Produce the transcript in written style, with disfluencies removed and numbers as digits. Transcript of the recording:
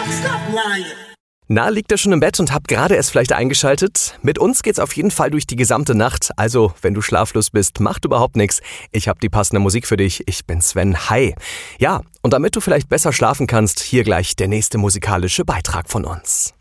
Stop lying. Na, liegt ihr schon im Bett und habt gerade erst vielleicht eingeschaltet? Mit uns geht's auf jeden Fall durch die gesamte Nacht. Also, wenn du schlaflos bist, macht überhaupt nichts. Ich hab die passende Musik für dich. Ich bin Sven. Hi. Ja, und damit du vielleicht besser schlafen kannst, hier gleich der nächste musikalische Beitrag von uns.